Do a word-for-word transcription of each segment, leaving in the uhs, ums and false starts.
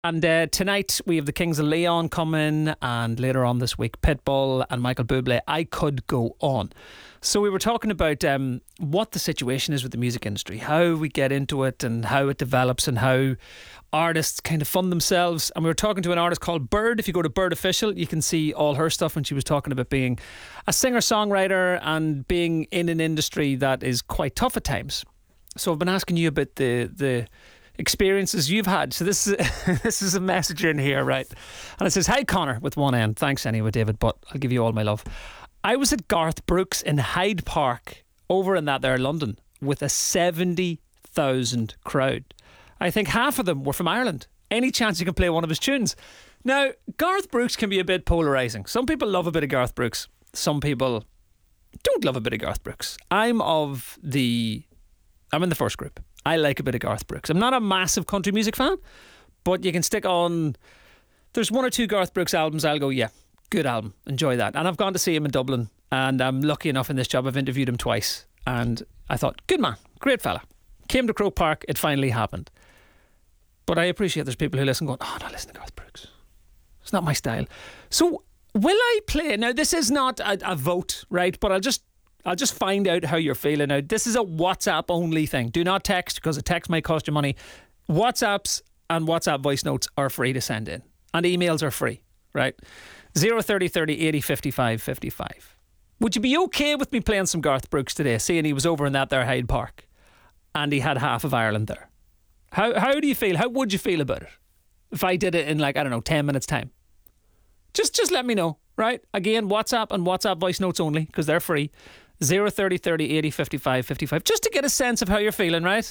And uh, tonight we have the Kings of Leon coming, and later on this week Pitbull and Michael Bublé. I could go on. So we were talking about um, what the situation is with the music industry, how we get into it and how it develops and how artists kind of fund themselves. And we were talking to an artist called Bird. If you go to Bird Official, you can see all her stuff, and she was talking about being a singer-songwriter and being in an industry that is quite tough at times. So I've been asking you about the the experiences you've had. So this is this is a message in here, right? And it says, "Hi Connor," with one N. Thanks anyway, David, but I'll give you all my love. I was at Garth Brooks in Hyde Park over in that there London with a seventy thousand crowd. I think half of them were from Ireland. Any chance you can play one of his tunes? Now, Garth Brooks can be a bit polarising. Some people love a bit of Garth Brooks. Some people don't love a bit of Garth Brooks. I'm of the... I'm in the first group. I like a bit of Garth Brooks. I'm not a massive country music fan, but you can stick on... There's one or two Garth Brooks albums I'll go, yeah, good album, enjoy that. And I've gone to see him in Dublin, and I'm lucky enough in this job, I've interviewed him twice, and I thought, good man, great fella. Came to Croke Park, it finally happened. But I appreciate there's people who listen going, oh, no, listen to Garth Brooks. It's not my style. So will I play... Now, this is not a, a vote, right? But I'll just I'll just find out how you're feeling. Now, this is a WhatsApp only thing. Do not text, because a text might cost you money. WhatsApps and WhatsApp voice notes are free to send in. And emails are free, right? zero thirty thirty eighty fifty-five fifty-five. Would you be okay with me playing some Garth Brooks today, seeing he was over in that there Hyde Park and he had half of Ireland there? How how do you feel? How would you feel about it if I did it in, like, I don't know, ten minutes time? Just just let me know, right? Again, WhatsApp and WhatsApp voice notes only, because they're free. zero thirty thirty eighty fifty-five fifty-five, just to get a sense of how you're feeling, right?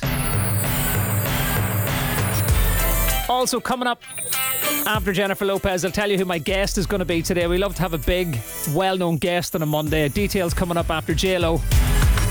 Also coming up after Jennifer Lopez, I'll tell you who my guest is going to be today. We love to have a big, well-known guest on a Monday. Details coming up after J Lo.